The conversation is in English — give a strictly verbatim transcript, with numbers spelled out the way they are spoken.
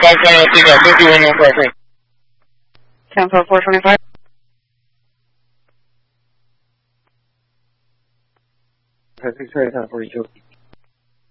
five seven, take out fifty-one one five three. ten four four twenty-five. Victoria ten forty-two.